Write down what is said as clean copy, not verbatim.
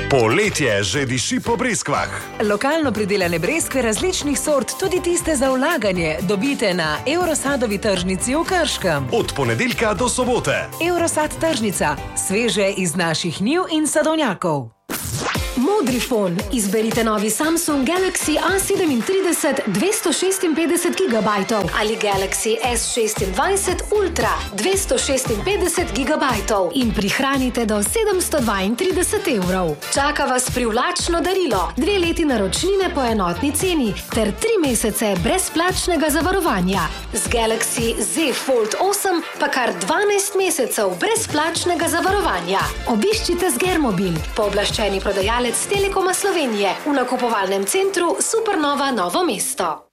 Poletje že diši po breskvah. Lokalno pridelane breskve različnih sort, tudi tiste za vlaganje, dobite na Eurosadovi tržnici v Krškem. Od ponedeljka do sobote. Eurosad tržnica, sveže iz naših njiv in sadovnjakov. Modrifon. Izberite novi Samsung Galaxy A37 256 GB ali Galaxy S26 Ultra 256 GB in prihranite do 732 evrov. Čaka vas privlačno darilo, 2 leti naročnine po enotni ceni ter 3 mesece brezplačnega zavarovanja. Z Galaxy Z Fold 8 pa kar 12 mesecev brezplačnega zavarovanja. Obiščite Sgermobil, pooblaščeni prodajalec Telekoma Slovenije v nakupovalnem centru Supernova Novo mesto.